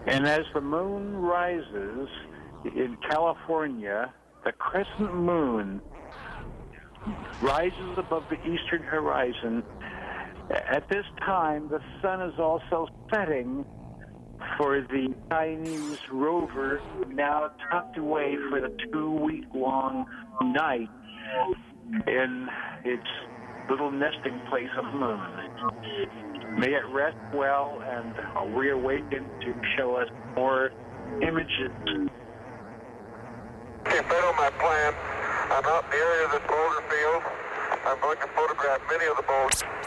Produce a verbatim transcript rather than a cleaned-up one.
And as the moon rises in California, the crescent moon rises above the eastern horizon. At this time, the sun is also setting for the Chinese rover, now tucked away for the two-week-long night in its little nesting place of the moon. May it rest well and reawaken to show us more images. Keep that on my plan. I'm out in the area of this boulder field. I'm going to photograph many of the boats.